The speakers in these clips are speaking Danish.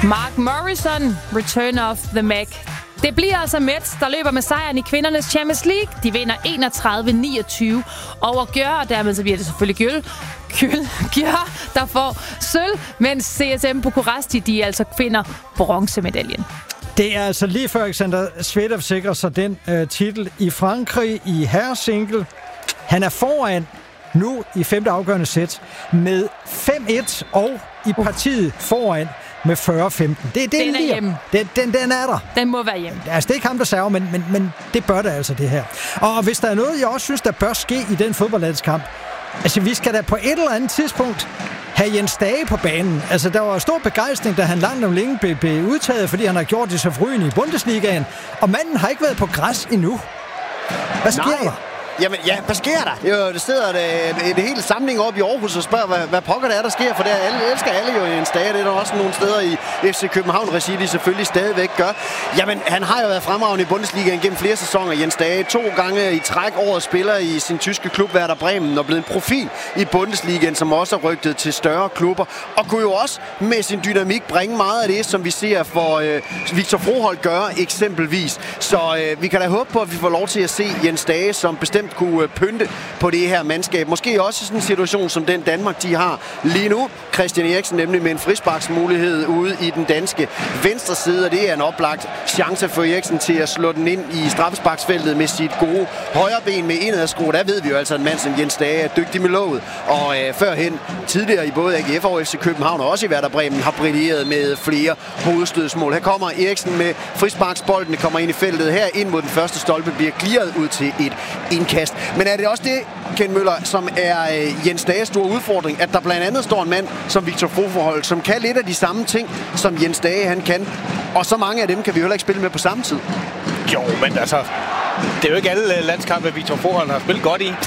Mark Morrison, Return of the Mac. Det bliver altså Mets, der løber med sejren i kvindernes Champions League. De vinder 31-29 over Gjør, og dermed så bliver det selvfølgelig Gjør, der får sølv, mens CSM Bukuresti, de altså finder bronzemedaljen. Det er altså lige før Alexander Zverev sikrer sig den titel i Frankrig i herresingle. Han er foran nu i 5. afgørende sæt med 5-1 og i partiet foran med 40-15. Den er hjemme. Den er der. Den må være hjemme. Altså, det er ikke ham, der server, men det bør der altså, det her. Og hvis der er noget, jeg også synes, der bør ske i den fodboldlandskamp, altså, vi skal da på et eller andet tidspunkt have Jens Dage på banen. Altså, der var stor begejstring, da han langt om længe blev udtaget, fordi han har gjort det så forrygende i Bundesligaen. Og manden har ikke været på græs endnu. Hvad sker der? Jamen, ja, hvad sker der? Jo, der sidder et helt samling op i Aarhus og spørger, hvad pokker der skjer, for det elsker alle jo en stage. Det er der også nogle steder i FC København-regi, de selvfølgelig stadigvæk gør. Jamen, han har jo været fremragende i Bundesligaen gennem flere sæsoner, Jens Dage. 2 gange i træk årets spiller i sin tyske klub Werder Bremen og blevet en profil i Bundesligaen, som også har rygtet til større klubber. Og kunne jo også med sin dynamik bringe meget af det, som vi ser for Victor Froholt gøre eksempelvis. Så vi kan da håbe på, at vi får lov til at se Jens Dage, som bestemt kunne pynte på det her mandskab. Måske også i sådan en situation som den Danmark, de har lige nu. Christian Eriksen nemlig med en frisparksmulighed ude i den danske venstre side, og det er en oplagt chance for Eriksen til at slå den ind i straffesparksfeltet med sit gode højre ben med indadskru. Der ved vi jo altså, en mand som Jens Dage er dygtig med låget, og førhen tidligere i både AGF og FC København og også i Werder Bremen har brilleret med flere hovedstødsmål. Her kommer Eriksen med frisparksbolden, kommer ind i feltet her ind mod den første stolpe, bliver clearet ud til et indkast. Men er det også det, Ken Møller, som er Jens Dages store udfordring, at der blandt andet står en mand som Victor Froholt, som kan lidt af de samme ting, som Jens Dage han kan, og så mange af dem kan vi heller ikke spille med på samme tid? Jo, men altså, det er jo ikke alle landskampe, Victor Froholt har spillet godt i.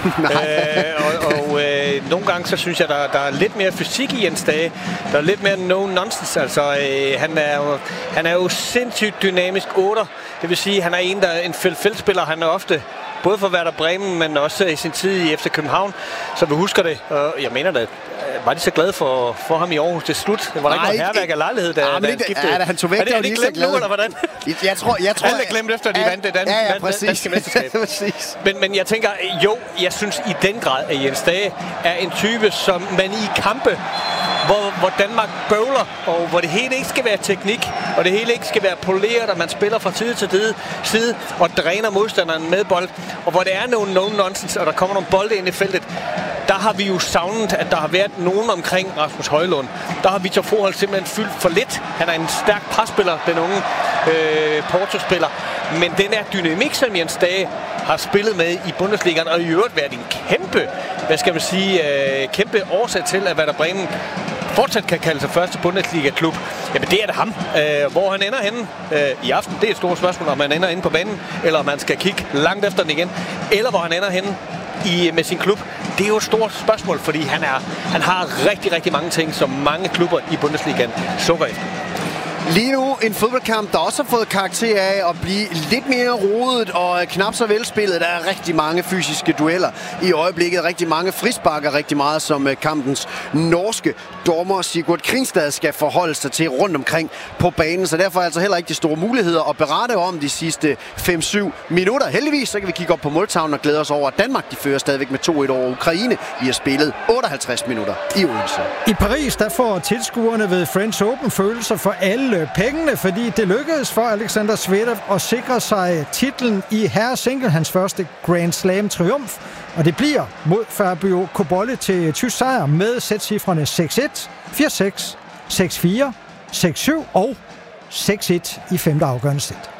Nogle gange, så synes jeg, der er lidt mere fysik i Jens Dage. Der er lidt mere no-nonsense. Altså, han er jo sindssygt dynamisk 8'er. Det vil sige, han er en feltspiller. Han er ofte både for Werder Bremen, men også i sin tid i FC København. Så vi husker det. Og jeg mener det. Var de så glade for ham i Aarhus til slut? Det var der ikke noget herværk af lejlighed, da han skiftede? Ja, han tog væk, er det glemt nu, eller hvordan? Jeg tror... Alle er glemt efter, de vandt det danske mesterskab. Men jeg tænker, jo, jeg synes i den grad, at Jens Dage er en type, som man i kampe, hvor Danmark bøvler, og hvor det hele ikke skal være teknik, og det hele ikke skal være poleret, og man spiller fra side til side og dræner modstanderen med bold, og hvor det er nogle no-nonsense, og der kommer nogle bolde ind i feltet. Der har vi jo savnet, at der har været nogen omkring Rasmus Højlund. Der har Victor Froholt simpelthen fyldt for lidt. Han er en stærk presspiller, den unge Porto-spiller. Men den er dynamik, som Jens Dage har spillet med i Bundesligaen, og i øvrigt været en kæmpe årsag til, at Werder Bremen fortsat kan kalde sig første Bundesliga-klub. Jamen det er det ham. Hvor han ender henne i aften, det er et stort spørgsmål, om han ender inde på banen, eller om man skal kigge langt efter den igen, eller hvor han ender henne med sin klub. Det er jo et stort spørgsmål, fordi han har rigtig, rigtig mange ting, som mange klubber i Bundesligaen sukker efter. Lige nu en fodboldkamp, der også har fået karakter af at blive lidt mere rodet og knap så velspillet. Der er rigtig mange fysiske dueller i øjeblikket. Rigtig mange frisparker, rigtig meget som kampens norske dommer Sigurd Kringstad skal forholde sig til rundt omkring på banen. Så derfor er altså heller ikke de store muligheder at berette om de sidste 5-7 minutter. Heldigvis så kan vi kigge op på måltavlen og glæde os over, at Danmark de fører stadigvæk med 2-1 over Ukraine. Vi har spillet 58 minutter i Odense. I Paris der får tilskuerne ved French Open følelser for alle pengene, fordi det lykkedes for Alexander Zverev at sikre sig titlen i herresingle, hans første Grand Slam triumf, og det bliver mod Fabio Cobolli til tysk sejr med sætcifrene 6-1, 4-6, 6-4, 6-7 og 6-1 i 5. afgørende sæt.